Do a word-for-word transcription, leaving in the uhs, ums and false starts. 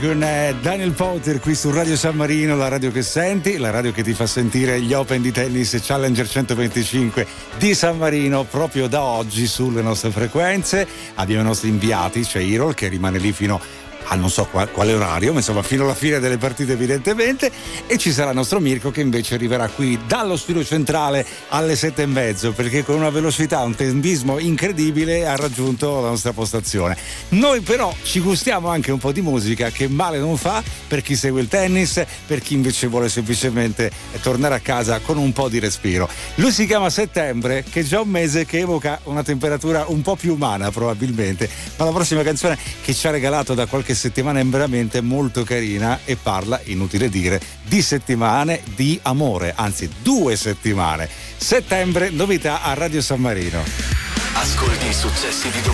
Con Daniel Powter qui su Radio San Marino, la radio che senti, la radio che ti fa sentire gli Open di tennis Challenger centoventicinque di San Marino proprio da oggi sulle nostre frequenze. Abbiamo i nostri inviati, c'è Irol che rimane lì fino a non so qual, quale orario, ma insomma fino alla fine delle partite evidentemente, e ci sarà il nostro Mirko che invece arriverà qui dallo studio centrale alle sette e mezzo, perché con una velocità, un tempismo incredibile ha raggiunto la nostra postazione. Noi però ci gustiamo anche un po' di musica, che male non fa per chi segue il tennis, per chi invece vuole semplicemente tornare a casa con un po' di respiro. Lui si chiama Settembre, che è già un mese che evoca una temperatura un po' più umana probabilmente, ma la prossima canzone che ci ha regalato da qualche settimana è veramente molto carina e parla, inutile dire, di settimane di amore, anzi due settimane. Settembre, novità a Radio San Marino. Ascolti i successi di